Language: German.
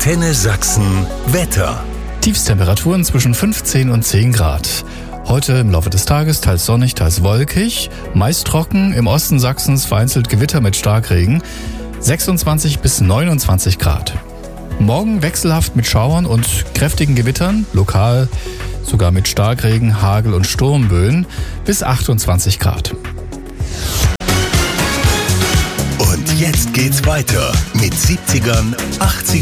Antenne Sachsen Wetter. Tiefstemperaturen zwischen 15 und 10 Grad. Heute im Laufe des Tages teils sonnig, teils wolkig, meist trocken, im Osten Sachsens vereinzelt Gewitter mit Starkregen, 26 bis 29 Grad. Morgen wechselhaft mit Schauern und kräftigen Gewittern, lokal sogar mit Starkregen, Hagel und Sturmböen, bis 28 Grad. Und jetzt geht's weiter mit 70ern, 80ern.